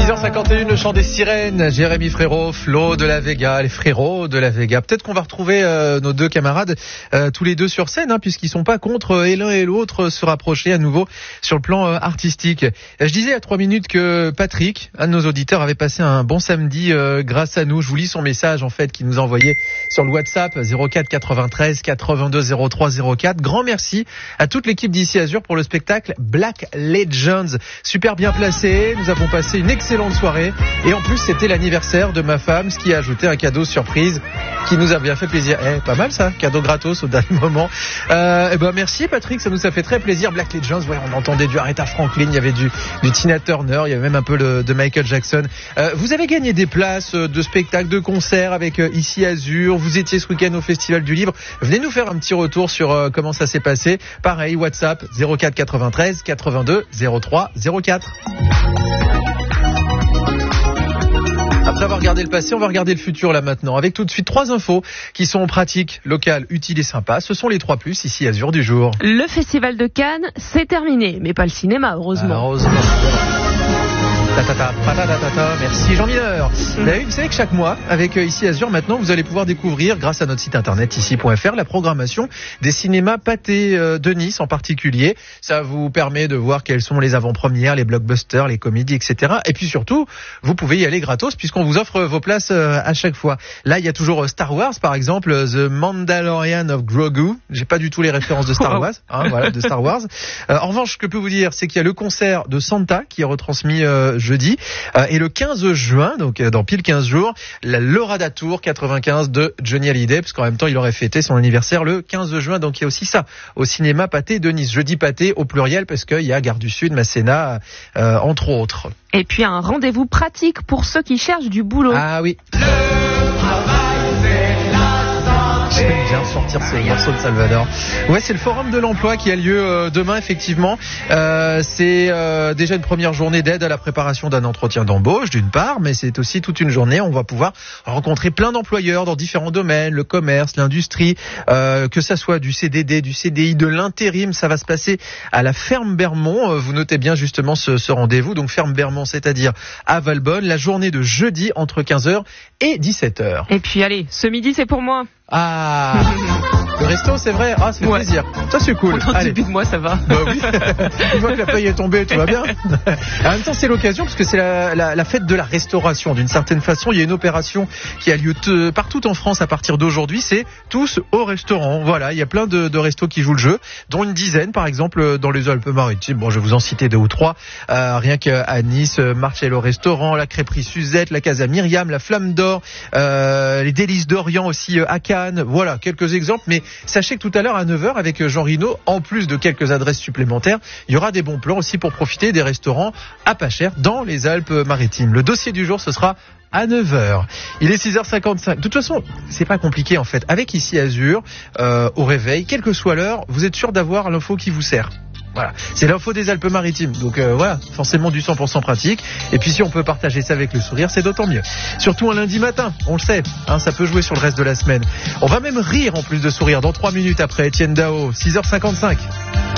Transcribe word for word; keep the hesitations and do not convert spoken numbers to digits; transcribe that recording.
six heures cinquante et une, le chant des sirènes, Jérémy Frérot, Flo de la Vega, les frérots de la Vega. Peut-être qu'on va retrouver euh, nos deux camarades euh, tous les deux sur scène, hein, puisqu'ils sont pas contre euh, et l'un et l'autre se rapprocher à nouveau sur le plan euh, artistique. Je disais à trois minutes que Patrick, un de nos auditeurs, avait passé un bon samedi euh, grâce à nous. Je vous lis son message en fait qu'il nous a envoyé sur le WhatsApp zéro quatre quatre-vingt-treize quatre-vingt-deux zéro trois zéro quatre. Grand merci à toute l'équipe d'Ici Azur pour le spectacle Black Legends. Super bien placé, nous avons passé une excellente soirée et en plus c'était l'anniversaire de ma femme, ce qui a ajouté un cadeau surprise qui nous a bien fait plaisir. Eh, pas mal ça, cadeau gratos au dernier moment. Euh, eh ben merci Patrick, ça nous a fait très plaisir. Black Legends, ouais, on entendait du Aretha Franklin, il y avait du, du Tina Turner, il y avait même un peu le, de Michael Jackson. Euh, vous avez gagné des places de spectacles, de concerts avec euh, Ici Azur. Vous étiez ce week-end au Festival du Livre. Venez nous faire un petit retour sur euh, comment ça s'est passé. Pareil, WhatsApp zéro quatre quatre-vingt-treize quatre-vingt-deux zéro trois zéro quatre. Après avoir regardé le passé, on va regarder le futur là maintenant, avec tout de suite trois infos qui sont pratiques, locales, utiles et sympas. Ce sont les trois plus Ici Azur du jour. Le Festival de Cannes, c'est terminé, mais pas le cinéma, heureusement. Ah, heureusement. Ta-ta-ta, pa-ta-ta-ta-ta. Merci Jean Mineur. Mmh. Vous savez que chaque mois, avec Ici Azur, maintenant, vous allez pouvoir découvrir, grâce à notre site internet ici point f r, la programmation des cinémas Pathé de Nice en particulier. Ça vous permet de voir quelles sont les avant-premières, les blockbusters, les comédies, et cetera. Et puis surtout, vous pouvez y aller gratos puisqu'on vous offre vos places à chaque fois. Là, il y a toujours Star Wars, par exemple, The Mandalorian of Grogu. J'ai pas du tout les références de Star Wars, hein, voilà, de Star Wars. Euh, en revanche, ce que je peux vous dire, c'est qu'il y a le concert de Santa qui est retransmis euh, jeudi. Euh, et le quinze juin, donc euh, dans pile quinze jours, la Lorada Tour quatre-vingt-quinze de Johnny Hallyday, parce qu'en même temps, il aurait fêté son anniversaire le quinze juin. Donc il y a aussi ça au cinéma Pathé de Nice. Je dis Pathé au pluriel parce qu'il y a Gare du Sud, Masséna, euh, entre autres. Et puis un rendez-vous pratique pour ceux qui cherchent du boulot. Ah oui. Le travail, c'est la santé. J'aime bien sortir ce morceau de Salvador. Ouais, c'est le forum de l'emploi qui a lieu euh, demain, effectivement. Euh, c'est euh, déjà une première journée d'aide à la préparation d'un entretien d'embauche, d'une part, mais c'est aussi toute une journée. On va pouvoir rencontrer plein d'employeurs dans différents domaines, le commerce, l'industrie, euh, que ça soit du C D D, du C D I, de l'intérim. Ça va se passer à la Ferme Bermond. Vous notez bien justement ce, ce rendez-vous. Donc Ferme Bermond, c'est-à-dire à Valbonne, la journée de jeudi entre quinze heures et dix-sept heures. Et puis allez, ce midi c'est pour moi. Ah, le resto, c'est vrai. Ah, ça fait ouais. plaisir. Ça, c'est cool. En début de mois, ça va. Bah oui. Une fois que la paye est tombée, tout va bien. En même temps, c'est l'occasion, parce que c'est la, la, la fête de la restauration. D'une certaine façon, il y a une opération qui a lieu te, partout en France à partir d'aujourd'hui. C'est tous au restaurant. Voilà, il y a plein de, de restos qui jouent le jeu, dont une dizaine, par exemple, dans les Alpes-Maritimes. Bon, je vais vous en citer deux ou trois. Euh, rien qu'à Nice, Marcello Restaurant, la Crêperie Suzette, la Casa Myriam, la Flamme d'Or, euh, les Délices d'Orient aussi à Cannes. Voilà, quelques exemples, mais sachez que tout à l'heure à neuf heures avec Jean Rino, en plus de quelques adresses supplémentaires, il y aura des bons plans aussi pour profiter des restaurants à pas cher dans les Alpes-Maritimes. Le dossier du jour, ce sera à neuf heures. Il est six heures cinquante-cinq. De toute façon, c'est pas compliqué en fait. Avec Ici Azur, euh, au réveil, quelle que soit l'heure, vous êtes sûr d'avoir l'info qui vous sert. Voilà, c'est l'info des Alpes-Maritimes. Donc euh, voilà, forcément du cent pour cent pratique. Et puis si on peut partager ça avec le sourire, c'est d'autant mieux. Surtout un lundi matin, on le sait, hein, ça peut jouer sur le reste de la semaine. On va même rire en plus de sourire dans trois minutes après Etienne Dao, six heures cinquante-cinq.